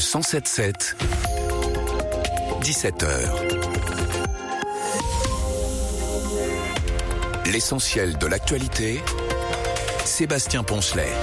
107.7, 17h. L'essentiel de l'actualité, Sébastien Poncelet.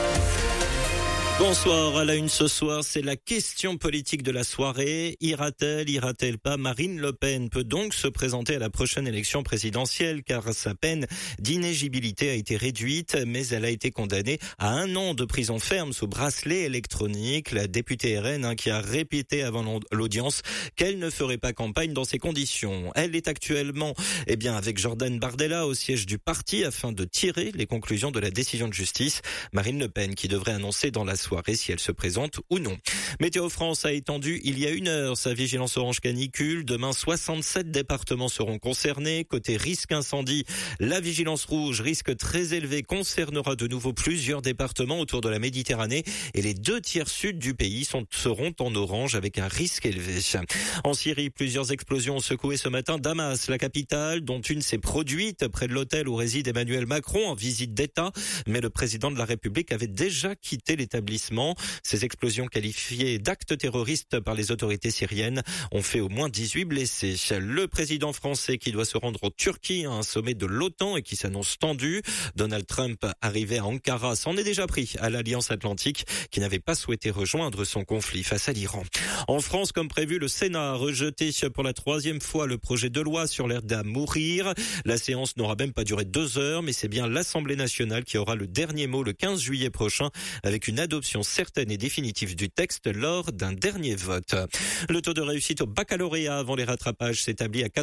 Bonsoir, à la une ce soir, c'est la question politique de la soirée. Ira-t-elle pas? Marine Le Pen peut donc se présenter à la prochaine élection présidentielle car sa peine d'inéligibilité a été réduite, mais elle a été condamnée à 1 an de prison ferme sous bracelet électronique. La députée RN qui a répété avant l'audience qu'elle ne ferait pas campagne dans ces conditions. Elle est actuellement avec Jordan Bardella au siège du parti afin de tirer les conclusions de la décision de justice. Marine Le Pen qui devrait annoncer dans la soirée si elle se présente ou non. Météo France a étendu il y a 1 heure sa vigilance orange canicule. Demain, 67 départements seront concernés. Côté risque incendie, la vigilance rouge, risque très élevé, concernera de nouveau plusieurs départements autour de la Méditerranée et les 2 tiers sud du pays seront en orange avec un risque élevé. En Syrie, plusieurs explosions ont secoué ce matin Damas, la capitale, dont une s'est produite près de l'hôtel où réside Emmanuel Macron en visite d'État. Mais le président de la République avait déjà quitté l'établissement. Ces explosions qualifiées d'actes terroristes par les autorités syriennes ont fait au moins 18 blessés. Le président français qui doit se rendre en Turquie à un sommet de l'OTAN et qui s'annonce tendu. Donald Trump, arrivé à Ankara, s'en est déjà pris à l'Alliance Atlantique qui n'avait pas souhaité rejoindre son conflit face à l'Iran. En France, comme prévu, le Sénat a rejeté pour la 3e fois le projet de loi sur l'aide à mourir. La séance n'aura même pas duré 2 heures, mais c'est bien l'Assemblée nationale qui aura le dernier mot le 15 juillet prochain avec une adoption certaine et définitive du texte lors d'un dernier vote. Le taux de réussite au baccalauréat avant les rattrapages s'établit à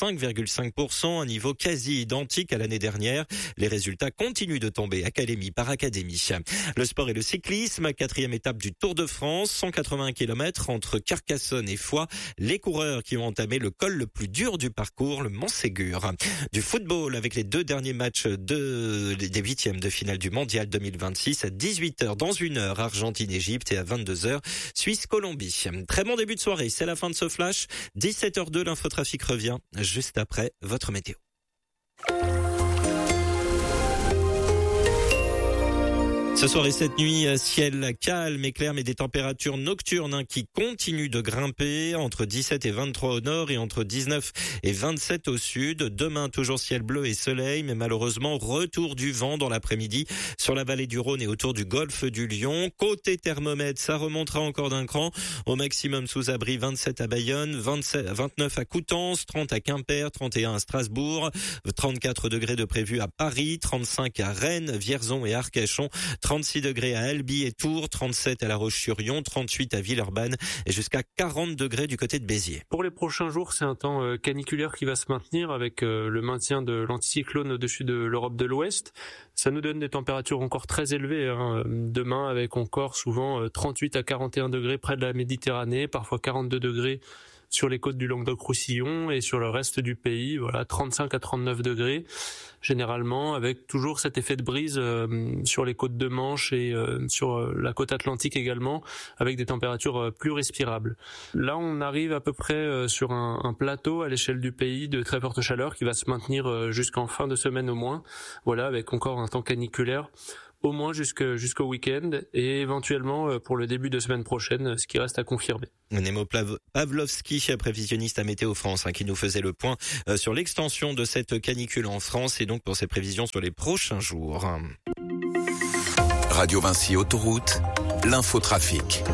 85,5%, un niveau quasi identique à l'année dernière. Les résultats continuent de tomber académie par académie. Le sport et le cyclisme, 4e étape du Tour de France, 181 km entre Carcassonne et Foix. Les coureurs qui ont entamé le col le plus dur du parcours, le Montségur. Du football avec les 2 derniers matchs des 8e de finale du Mondial 2026 à 18h dans 1 heure. Argentine-Égypte et à 22h, Suisse-Colombie. Très bon début de soirée, c'est la fin de ce flash. 17h02, l'infotrafic revient juste après votre météo. Ce soir et cette nuit, ciel calme et clair, mais des températures nocturnes qui continuent de grimper entre 17 et 23 au nord et entre 19 et 27 au sud. Demain, toujours ciel bleu et soleil, mais malheureusement, retour du vent dans l'après-midi sur la vallée du Rhône et autour du golfe du Lion. Côté thermomètre, ça remontera encore d'un cran. Au maximum sous abri, 27 à Bayonne, 29 à Coutances, 30 à Quimper, 31 à Strasbourg, 34 degrés de prévu à Paris, 35 à Rennes, Vierzon et Arcachon, 36 degrés à Albi et Tours, 37 à La Roche-sur-Yon, 38 à Villeurbanne et jusqu'à 40 degrés du côté de Béziers. Pour les prochains jours, c'est un temps caniculaire qui va se maintenir avec le maintien de l'anticyclone au-dessus de l'Europe de l'Ouest. Ça nous donne des températures encore très élevées. Demain, avec encore souvent 38 à 41 degrés près de la Méditerranée, parfois 42 degrés sur les côtes du Languedoc-Roussillon et sur le reste du pays, 35 à 39 degrés, généralement, avec toujours cet effet de brise sur les côtes de Manche et sur la côte atlantique également, avec des températures plus respirables. Là, on arrive à peu près sur un plateau à l'échelle du pays de très forte chaleur qui va se maintenir jusqu'en fin de semaine au moins, avec encore un temps caniculaire au moins jusqu'au week-end et éventuellement pour le début de semaine prochaine, ce qui reste à confirmer. Nemo Pavlovski, prévisionniste à Météo France, qui nous faisait le point sur l'extension de cette canicule en France et donc pour ses prévisions sur les prochains jours. Radio Vinci Autoroute, l'infotrafic.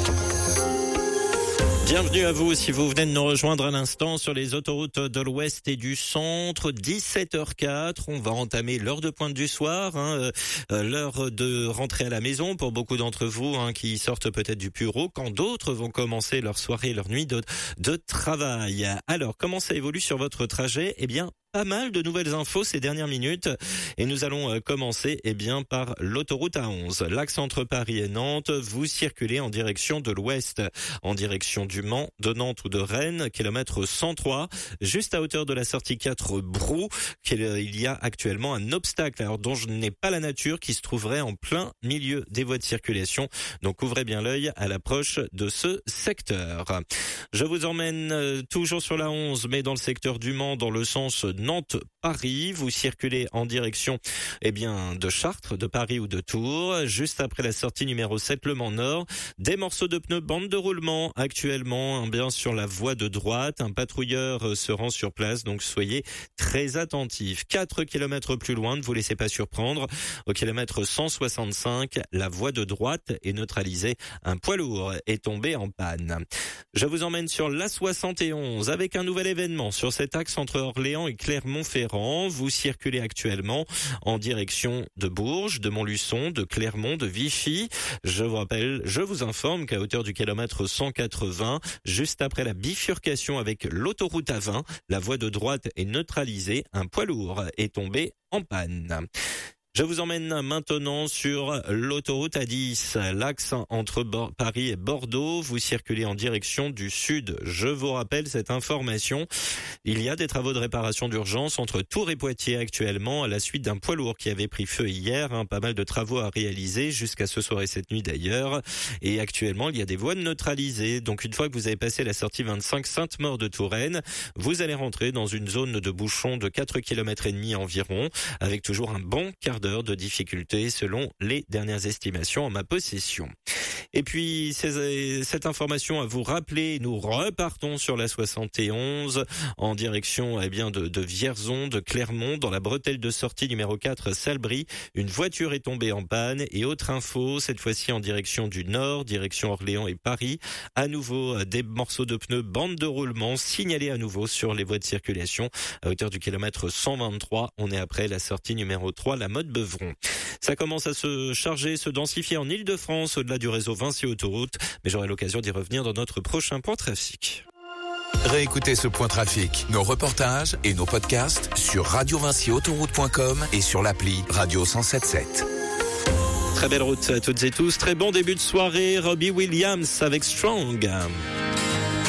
Bienvenue à vous si vous venez de nous rejoindre à l'instant sur les autoroutes de l'Ouest et du Centre. 17h04, on va entamer l'heure de pointe du soir, l'heure de rentrer à la maison pour beaucoup d'entre vous qui sortent peut-être du bureau, quand d'autres vont commencer leur soirée, leur nuit de travail. Alors, comment ça évolue sur votre trajet? Pas mal de nouvelles infos ces dernières minutes et nous allons commencer par l'autoroute A11. L'axe entre Paris et Nantes, vous circulez en direction de l'ouest, en direction du Mans, de Nantes ou de Rennes, kilomètre 103, juste à hauteur de la sortie 4 Brou, il y a actuellement un obstacle, dont je n'ai pas la nature, qui se trouverait en plein milieu des voies de circulation. Donc ouvrez bien l'œil à l'approche de ce secteur. Je vous emmène toujours sur la 11, mais dans le secteur du Mans, dans le sens Nantes Paris. Vous circulez en direction de Chartres, de Paris ou de Tours. Juste après la sortie numéro 7, Le Mans Nord, des morceaux de pneus bande de roulement actuellement bien sur la voie de droite. Un patrouilleur se rend sur place, donc soyez très attentifs. 4 km plus loin, ne vous laissez pas surprendre. Au kilomètre 165, la voie de droite est neutralisée. Un poids lourd est tombé en panne. Je vous emmène sur l'A71 avec un nouvel événement sur cet axe entre Orléans et Clermont-Ferrand. Vous circulez actuellement en direction de Bourges, de Montluçon, de Clermont, de Vichy. Je vous informe qu'à hauteur du kilomètre 180, juste après la bifurcation avec l'autoroute A20, la voie de droite est neutralisée. Un poids lourd est tombé en panne. Je vous emmène maintenant sur l'autoroute A10, l'axe entre Paris et Bordeaux. Vous circulez en direction du sud. Je vous rappelle cette information. Il y a des travaux de réparation d'urgence entre Tours et Poitiers actuellement à la suite d'un poids lourd qui avait pris feu hier. Pas mal de travaux à réaliser jusqu'à ce soir et cette nuit d'ailleurs. Et actuellement, il y a des voies neutralisées. Donc une fois que vous avez passé la sortie 25 Sainte-Maure de Touraine, vous allez rentrer dans une zone de bouchon de 4,5 km environ, avec toujours un bon quart d'heure de difficulté selon les dernières estimations en ma possession. Et puis cette information à vous rappeler, nous repartons sur la 71 en direction de Vierzon, de Clermont, dans la bretelle de sortie numéro 4 Salbris. Une voiture est tombée en panne. Et autre info, cette fois-ci en direction du nord, direction Orléans et Paris. À nouveau des morceaux de pneus bande de roulement signalés à nouveau sur les voies de circulation à hauteur du kilomètre 123. On est après la sortie numéro 3, la Motte-Beuvron. Ça commence à se charger, se densifier en Île-de-France au-delà du réseau Vinci Autoroute, mais j'aurai l'occasion d'y revenir dans notre prochain point trafic. Réécoutez ce point trafic, nos reportages et nos podcasts sur radiovinciautoroute.com et sur l'appli Radio 107.7. Très belle route à toutes et tous, très bon début de soirée, Robbie Williams avec Strong.